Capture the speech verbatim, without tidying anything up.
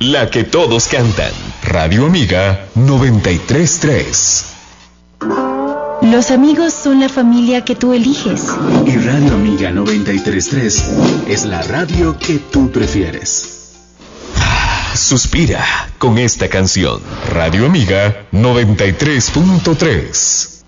La que todos cantan. Radio Amiga noventa y tres punto tres. Los amigos son la familia que tú eliges. Y Radio Amiga noventa y tres punto tres es la radio que tú prefieres. Suspira con esta canción. Radio Amiga noventa y tres punto tres.